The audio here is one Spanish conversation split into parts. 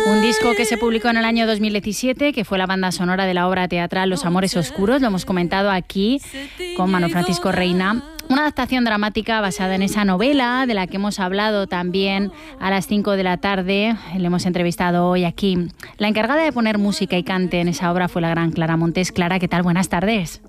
Un disco que se publicó en el año 2017, que fue la banda sonora de la obra teatral Los Amores Oscuros. Lo hemos comentado aquí con Manuel Francisco Reina. Una adaptación dramática basada en esa novela de la que hemos hablado también a las 5 de la tarde. Le hemos entrevistado hoy aquí. La encargada de poner música y cante en esa obra fue la gran Clara Montes. Clara, ¿qué tal? Buenas tardes.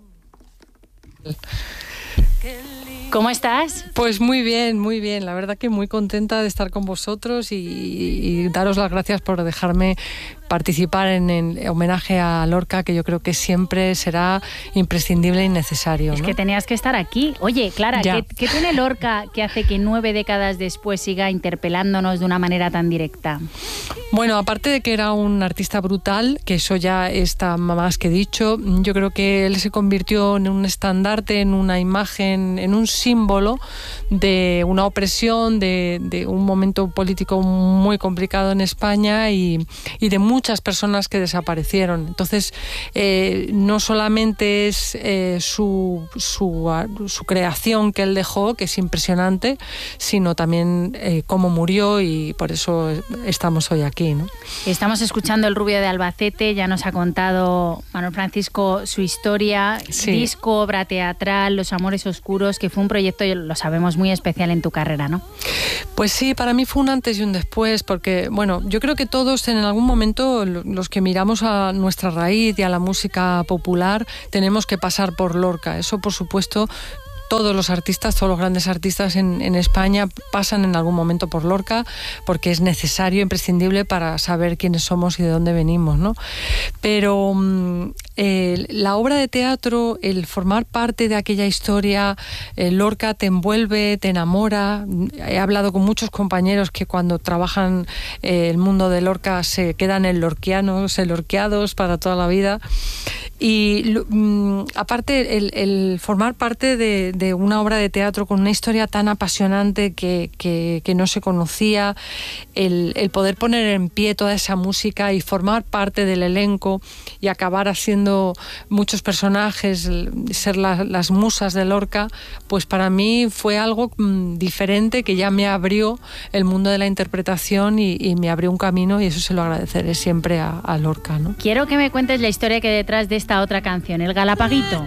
¿Cómo estás? Pues muy bien, muy bien. La verdad que muy contenta de estar con vosotros y daros las gracias por dejarme participar en el homenaje a Lorca, que yo creo que siempre será imprescindible y necesario, ¿no? Es que tenías que estar aquí. Oye, Clara, ¿qué tiene Lorca que hace que 9 décadas después siga interpelándonos de una manera tan directa? Bueno, aparte de que era un artista brutal, que eso ya está más que dicho, yo creo que él se convirtió en un estandarte, en una imagen, en un símbolo de una opresión, de un momento político muy complicado en España y de muchas personas que desaparecieron. Entonces, no solamente es su creación que él dejó, que es impresionante, sino también cómo murió, y por eso estamos hoy aquí, ¿no? Estamos escuchando El Rubio de Albacete. Ya nos ha contado Manuel Francisco su historia, sí. Disco, obra teatral, Los Amores Oscuros, que fue un proyecto, lo sabemos, muy especial en tu carrera, ¿no? Pues sí, para mí fue un antes y un después, porque, bueno, yo creo que todos en algún momento, los que miramos a nuestra raíz y a la música popular, tenemos que pasar por Lorca. Eso, por supuesto, todos los artistas, todos los grandes artistas en España pasan en algún momento por Lorca, porque es necesario, imprescindible para saber quiénes somos y de dónde venimos, ¿no? Pero la obra de teatro, el formar parte de aquella historia, Lorca te envuelve, te enamora. He hablado con muchos compañeros que cuando trabajan el mundo de Lorca se quedan elorquiados para toda la vida. Y aparte el formar parte de una obra de teatro con una historia tan apasionante que no se conocía, el poder poner en pie toda esa música y formar parte del elenco y acabar haciendo muchos personajes, ser las musas de Lorca, pues para mí fue algo diferente, que ya me abrió el mundo de la interpretación y me abrió un camino, y eso se lo agradeceré siempre a Lorca, ¿no? Quiero que me cuentes la historia que hay detrás de esta otra canción, El Galapaguito.